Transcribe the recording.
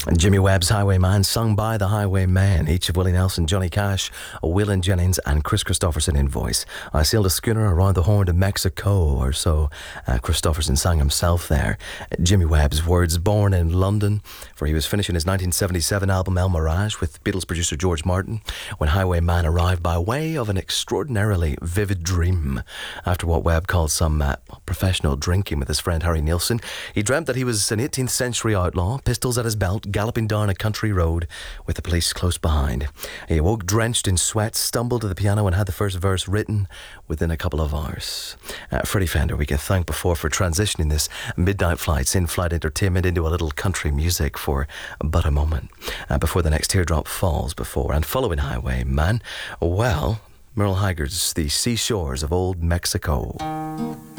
Jimmy Webb's Highwayman, sung by the Highwaymen, each of Willie Nelson, Johnny Cash, Waylon Jennings and Chris Christopherson in voice. I sailed a schooner around the Horn to Mexico, or so Christopherson sang himself there. Jimmy Webb's words, born in London, for he was finishing his 1977 album El Mirage with Beatles producer George Martin, when Highwayman arrived by way of an extraordinarily vivid dream. After what Webb called some professional drinking with his friend Harry Nilsson, he dreamt that he was an 18th century outlaw, pistols at his belt, galloping down a country road with the police close behind. He awoke drenched in sweat, stumbled to the piano and had the first verse written within a couple of hours. Freddie Fender, we can thank before for transitioning this Midnight Flight's in-flight entertainment into a little country music for but a moment. Before the next teardrop falls, before and following Highwayman, well, Merle Haggard's The Seashores of Old Mexico.